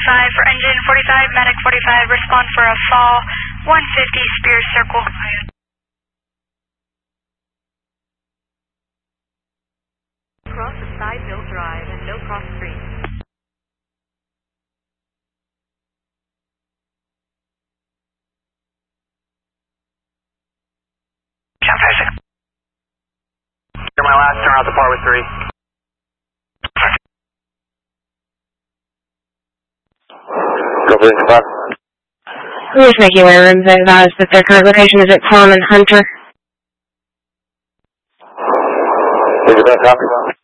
for engine 45, medic 45, respond for a fall 150 Spears Circle. Cross the side hill drive and no cross street. You're my last turn out the par with 3. Go for the spot. I'm just making my rooms advise that their current location is at Palm and Hunter. Is it that copy?